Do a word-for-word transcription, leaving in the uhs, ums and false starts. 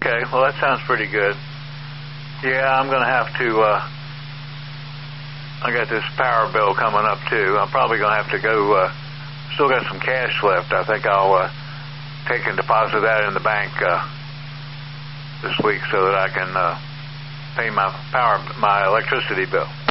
Okay, well, that sounds pretty good. Yeah, I'm going to have to, uh, I got this power bill coming up, too. I'm probably going to have to go, uh, still got some cash left. I think I'll uh, take and deposit that in the bank uh, this week so that I can uh, pay my power, my electricity bill.